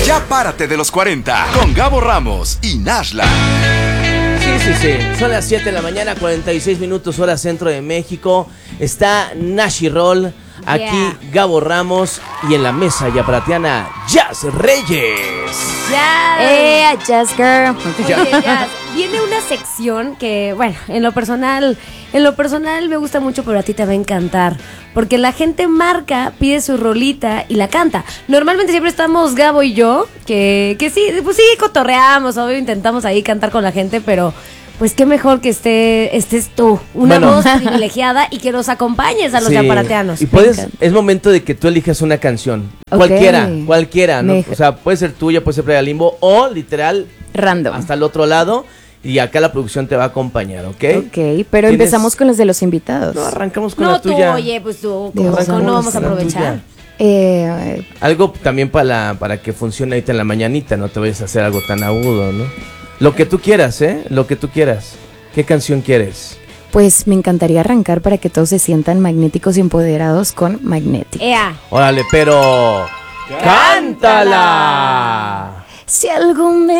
Ya párate de los 40 con Gabo Ramos y Nashla. Sí. Son las 7 de la mañana, 46 minutos, hora centro de México. Está Nashi Roll, aquí Gabo Ramos y en la mesa yaparatiana, Jazz Reyes. Jazz Girl. Oye, Jazz, viene una sección que, bueno, en lo personal me gusta mucho, pero a ti te va a encantar. Porque la gente marca, pide su rolita y la canta. Normalmente siempre estamos Gabo y yo, que sí, pues sí, cotorreamos, obvio, intentamos ahí cantar con la gente, pero pues qué mejor que estés tú, una voz privilegiada y que nos acompañes a los yaparateanos. Y es momento de que tú elijas una canción. Okay. Cualquiera, ¿no? O sea, puede ser tuya, puede ser Playa Limbo o literal Random. hasta el otro lado. Y acá la producción te va a acompañar, ¿ok? Ok, pero empezamos con los de los invitados. No, arrancamos con No, la tuya. oye, pues tú, Dios, no vamos a la aprovechar. Algo también para que funcione ahorita en la mañanita, no te vayas a hacer algo tan agudo, ¿no? Lo que tú quieras, Lo que tú quieras. ¿Qué canción quieres? Pues me encantaría arrancar para que todos se sientan magnéticos y empoderados con Magnetic. Órale, pero... ¡cántala! Si algún